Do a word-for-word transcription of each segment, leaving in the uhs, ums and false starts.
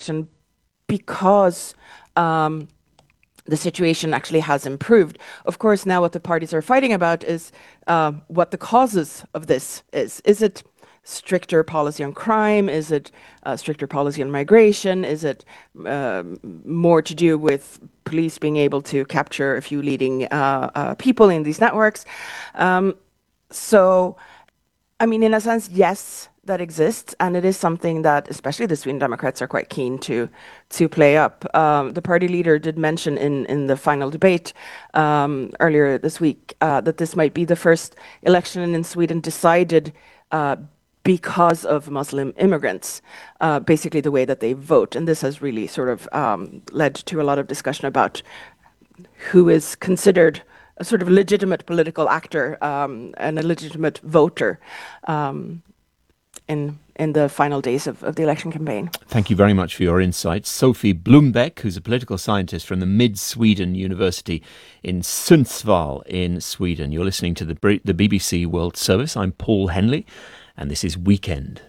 election because um, the situation actually has improved. Of course, now what the parties are fighting about is uh, what the causes of this is. Is it stricter policy on crime? Is it uh, stricter policy on migration? Is it uh, more to do with police being able to capture a few leading uh, uh, people in these networks? Um, so, I mean, in a sense, yes, that exists, and it is something that especially the Sweden Democrats are quite keen to to play up. Um, the party leader did mention in, in the final debate um, earlier this week uh, that this might be the first election in Sweden decided uh, because of Muslim immigrants, uh, basically the way that they vote. And this has really sort of um, led to a lot of discussion about who is considered a sort of legitimate political actor um, and a legitimate voter um, in in the final days of, of the election campaign. Thank you very much for your insights. Sophie Blombeck, who's a political scientist from the Mid-Sweden University in Sundsvall in Sweden. You're listening to the, the B B C World Service. I'm Paul Henley, and this is Weekend.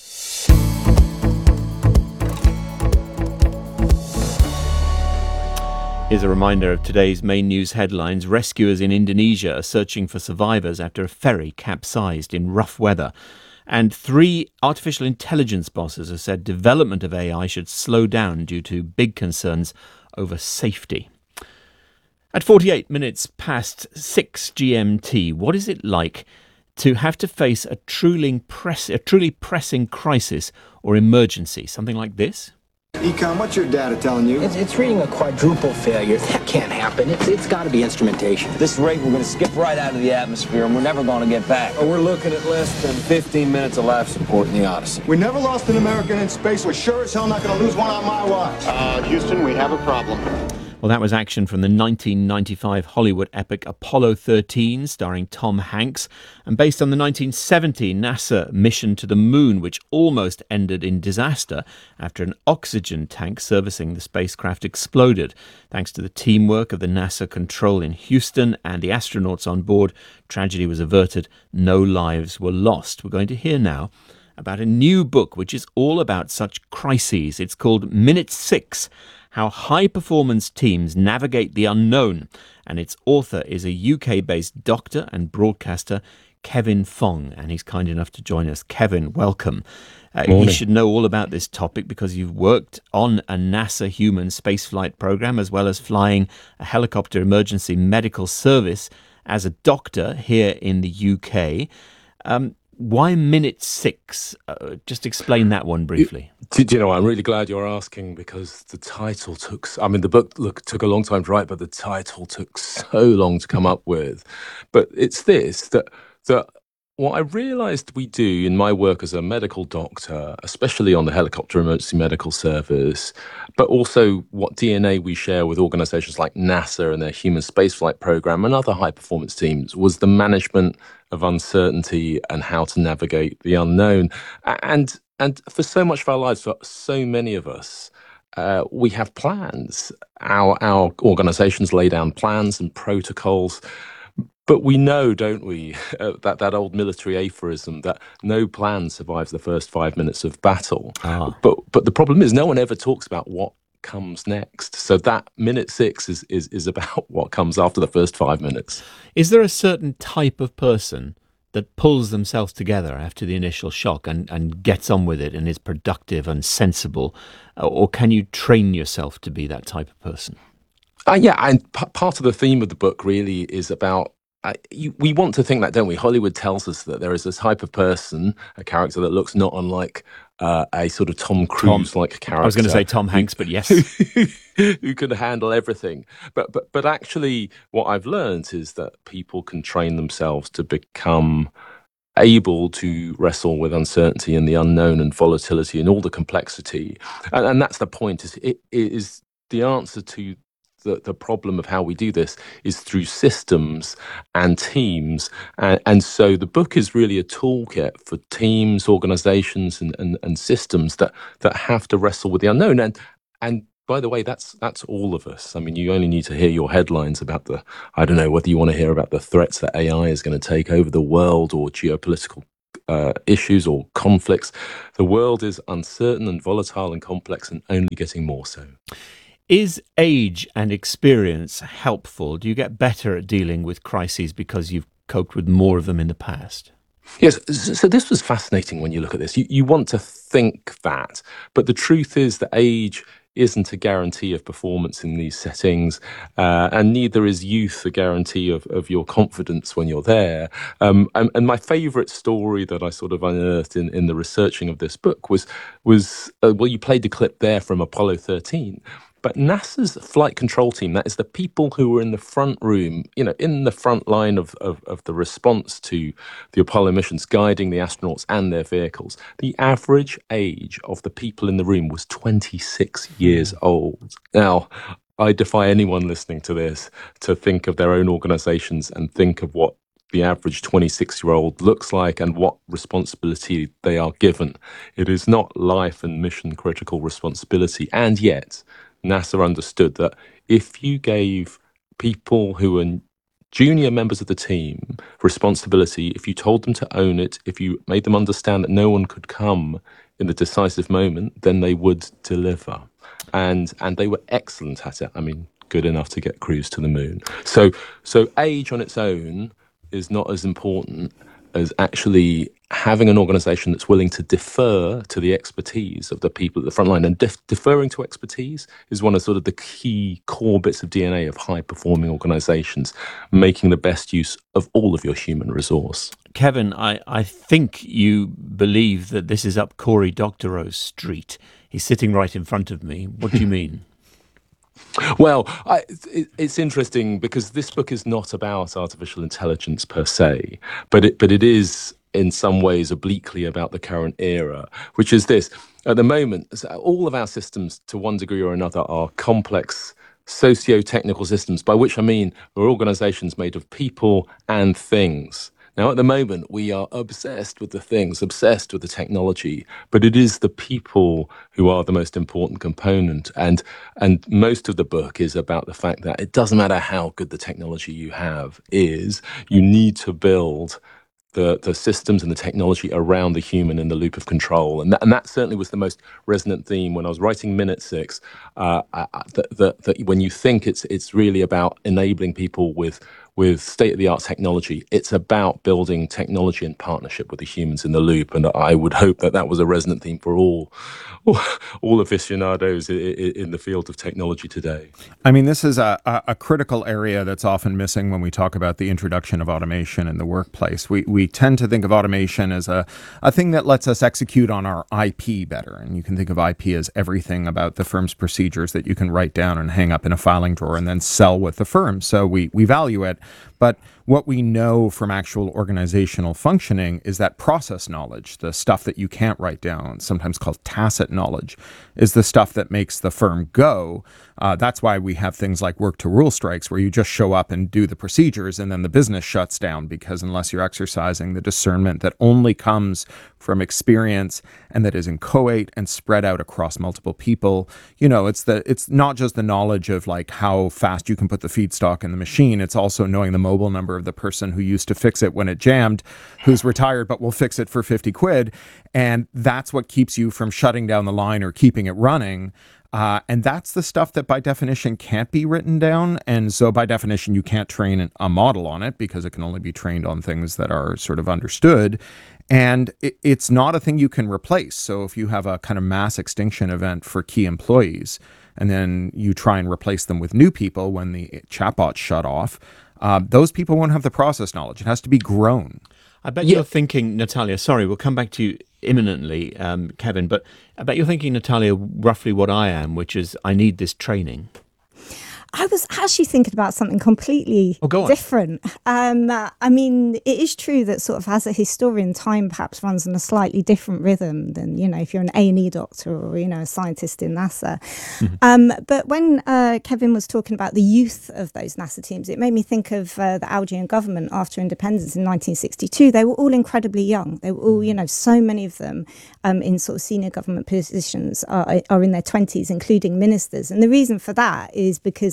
Here's a reminder of today's main news headlines. Rescuers in Indonesia are searching for survivors after a ferry capsized in rough weather. And three artificial intelligence bosses have said development of A I should slow down due to big concerns over safety. At forty-eight minutes past six G M T, what is it like to have to face a truly, press, a truly pressing crisis or emergency? Something like this? Econ, what's your data telling you? It's, it's reading a quadruple failure. That can't happen. It's It's got to be instrumentation. At this rate, we're going to skip right out of the atmosphere, and we're never going to get back. Oh, we're looking at less than fifteen minutes of life support in the Odyssey. We never lost an American in space. We're sure as hell not going to lose one on my watch. Uh, Houston, we have a problem. Well, that was action from the nineteen ninety-five Hollywood epic Apollo thirteen, starring Tom Hanks, and based on the nineteen seventy NASA mission to the moon, which almost ended in disaster after an oxygen tank servicing the spacecraft exploded. Thanks to the teamwork of the NASA control in Houston and the astronauts on board, tragedy was averted. No lives were lost. We're going to hear now about a new book which is all about such crises. It's called Minute Six: How High-Performance Teams Navigate the Unknown, and its author is a U K-based doctor and broadcaster, Kevin Fong, and he's kind enough to join us. Kevin, welcome. Uh, you should know all about this topic because you've worked on a NASA human spaceflight program as well as flying a helicopter emergency medical service as a doctor here in the U K. Um, Why Minute Six? Uh, just explain that one briefly. Do, do you know, I'm really glad you're asking because the title took, I mean, the book look, took a long time to write, but the title took so long to come up with. But it's this, that, that what I realised we do in my work as a medical doctor, especially on the helicopter emergency medical service, but also what D N A we share with organisations like NASA and their human spaceflight program and other high-performance teams, was the management of uncertainty and how to navigate the unknown. And and for so much of our lives, for so many of us, uh, we have plans. Our our organisations lay down plans and protocols. But we know, don't we, uh, that, that old military aphorism that no plan survives the first five minutes of battle. Ah. But but the problem is no one ever talks about what comes next. So that minute six is, is, is about what comes after the first five minutes. Is there a certain type of person that pulls themselves together after the initial shock and, and gets on with it and is productive and sensible? Or can you train yourself to be that type of person? Uh, yeah, and p- part of the theme of the book really is about Uh, you, we want to think that, don't we? Hollywood tells us that there is this type of person, a character that looks not unlike uh, a sort of Tom Cruise-like character. I was going to say Tom Hanks, but yes. Who can handle everything. But, but, but actually, what I've learned is that people can train themselves to become able to wrestle with uncertainty and the unknown and volatility and all the complexity. And, and that's the point, is it, it is the answer to The, the problem of how we do this is through systems and teams. And, and so the book is really a toolkit for teams, organizations, and, and, and systems that, that have to wrestle with the unknown. And, and by the way, that's that's all of us. I mean, you only need to hear your headlines about the, I don't know, whether you want to hear about the threats that A I is going to take over the world or geopolitical uh, issues or conflicts. The world is uncertain and volatile and complex and only getting more so. Is age and experience helpful? Do you get better at dealing with crises because you've coped with more of them in the past? Yes, so this was fascinating when you look at this. You, you want to think that, but the truth is that age isn't a guarantee of performance in these settings, uh, and neither is youth a guarantee of, of your confidence when you're there. Um, and, and my favourite story that I sort of unearthed in, in the researching of this book was, was uh, well, you played the clip there from Apollo thirteen. But NASA's flight control team, that is the people who were in the front room, you know, in the front line of, of, of the response to the Apollo missions, guiding the astronauts and their vehicles. The average age of the people in the room was twenty-six years old. Now, I defy anyone listening to this to think of their own organizations and think of what the average twenty-six-year-old looks like and what responsibility they are given. It is not life and mission critical responsibility. And yet, NASA understood that if you gave people who are junior members of the team responsibility, if you told them to own it, if you made them understand that no one could come in the decisive moment, then they would deliver. And and they were excellent at it. I mean, good enough to get crews to the moon. So so age on its own is not as important as actually having an organization that's willing to defer to the expertise of the people at the front line. And def- deferring to expertise is one of sort of the key core bits of D N A of high-performing organizations, making the best use of all of your human resource. Kevin, I, I think you believe that this is up Cory Doctorow's street. He's sitting right in front of me. What do you mean? Well, I, it, it's interesting because this book is not about artificial intelligence per se, but it, but it is in some ways obliquely about the current era, which is this. At the moment, all of our systems, to one degree or another, are complex socio-technical systems, by which I mean are organizations made of people and things. Now, at the moment, we are obsessed with the things, obsessed with the technology, but it is the people who are the most important component. And and most of the book is about the fact that it doesn't matter how good the technology you have is, you need to build the, the systems and the technology around the human in the loop of control. And that, and that certainly was the most resonant theme when I was writing Minute Six, uh, that, that, that when you think it's it's really about enabling people with with state-of-the-art technology, it's about building technology in partnership with the humans in the loop. And I would hope that that was a resonant theme for all all aficionados in the field of technology today. I mean, this is a, a critical area that's often missing when we talk about the introduction of automation in the workplace. We we tend to think of automation as a, a thing that lets us execute on our I P better. And you can think of I P as everything about the firm's procedures that you can write down and hang up in a filing drawer and then sell with the firm. So we, we value it. But what we know from actual organizational functioning is that process knowledge, the stuff that you can't write down, sometimes called tacit knowledge, is the stuff that makes the firm go. Uh, that's why we have things like work to rule strikes, where you just show up and do the procedures and then the business shuts down, because unless you're exercising the discernment that only comes from experience and that is inchoate and spread out across multiple people, you know, it's the it's not just the knowledge of like how fast you can put the feedstock in the machine. It's also knowing the mobile number of the person who used to fix it when it jammed, who's retired but will fix it for fifty quid. And that's what keeps you from shutting down the line or keeping it running. Uh, and that's the stuff that by definition can't be written down. And so by definition, you can't train a model on it because it can only be trained on things that are sort of understood. And it, it's not a thing you can replace. So if you have a kind of mass extinction event for key employees, and then you try and replace them with new people when the chatbots shut off, uh, those people won't have the process knowledge. It has to be grown. I bet yeah. you're thinking, Natalia, sorry, we'll come back to you imminently, um, Kevin, but I bet you're thinking, Natalia, roughly what I am, which is I need this training. I was actually thinking about something completely oh, go on. different. Um, I mean, it is true that sort of as a historian, time perhaps runs on a slightly different rhythm than, you know, if you're an A and E doctor or, you know, a scientist in NASA. Mm-hmm. Um, but when uh, Kevin was talking about the youth of those NASA teams, it made me think of uh, the Algerian government after independence in nineteen sixty-two. They were all incredibly young. They were all, you know, so many of them um, in sort of senior government positions are, are in their twenties, including ministers. And the reason for that is because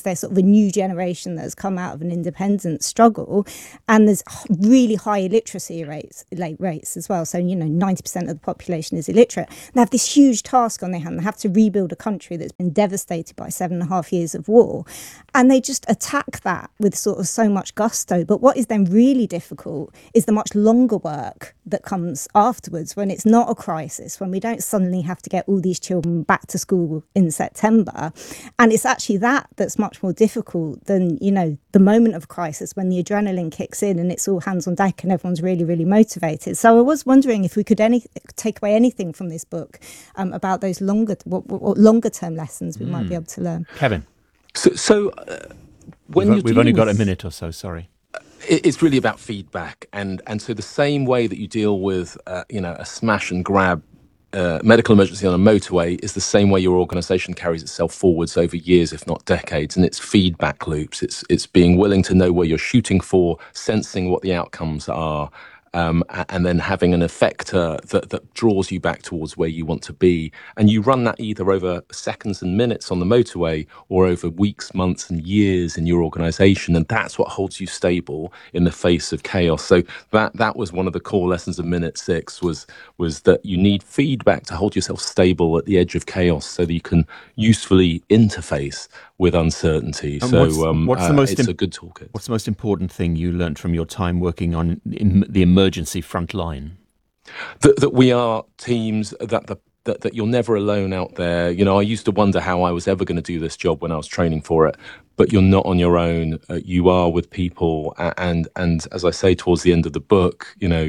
they're sort of a new generation that has come out of an independence struggle, and there's really high illiteracy rates, like rates as well. So, you know, ninety percent of the population is illiterate. They have this huge task on their hand. They have to rebuild a country that's been devastated by seven and a half years of war. And they just attack that with sort of so much gusto. But what is then really difficult is the much longer work that comes afterwards, when it's not a crisis, when we don't suddenly have to get all these children back to school in September. And it's actually that that's much more difficult than, you know, the moment of crisis, when the adrenaline kicks in and it's all hands on deck and everyone's really, really motivated. So I was wondering if we could any take away anything from this book um, about those longer, what, what longer term lessons we mm. might be able to learn. Kevin. So, so uh, when we've, you're we've only got a with, minute or so, sorry. It's really about feedback. And, and so the same way that you deal with, uh, you know, a smash and grab Uh, medical emergency on a motorway is the same way your organization carries itself forwards over years, if not decades. And it's feedback loops. It's it's being willing to know where you're shooting for, sensing what the outcomes are, um, and then having an effector that, that draws you back towards where you want to be. And you run that either over seconds and minutes on the motorway or over weeks, months and years in your organization. And that's what holds you stable in the face of chaos. So that that was one of the core lessons of Minute Six, was was that you need feedback to hold yourself stable at the edge of chaos so that you can usefully interface with uncertainty. And so what's, um, what's the uh, most it's im- a good toolkit. What's the most important thing you learnt from your time working on in the emergency front line? That, that we are teams, that the That, that you're never alone out there. You know, I used to wonder how I was ever going to do this job when I was training for it, but you're not on your own. Uh, you are with people. And, and as I say, towards the end of the book, you know,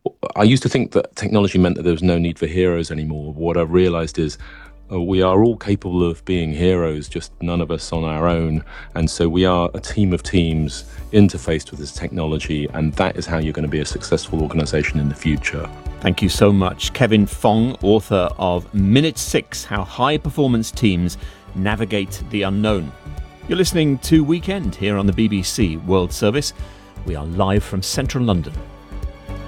I used to think that technology meant that there was no need for heroes anymore. What I've realized is uh, we are all capable of being heroes, just none of us on our own. And so we are a team of teams interfaced with this technology. And that is how you're going to be a successful organization in the future. Thank you so much. Kevin Fong, author of Minute Six, How High Performance Teams Navigate the Unknown. You're listening to Weekend here on the B B C World Service. We are live from central London.